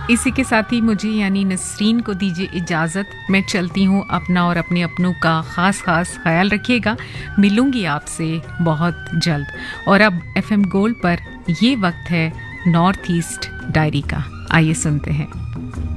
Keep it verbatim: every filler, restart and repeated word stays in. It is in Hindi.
इसी के साथ ही मुझे यानी नसरीन को दीजिए इजाज़त। मैं चलती हूँ। अपना और अपने अपनों का ख़ास ख़ास ख्याल रखिएगा। मिलूंगी आपसे बहुत जल्द। और अब एफएम गोल्ड पर ये वक्त है नॉर्थ ईस्ट डायरी का। आइए सुनते हैं।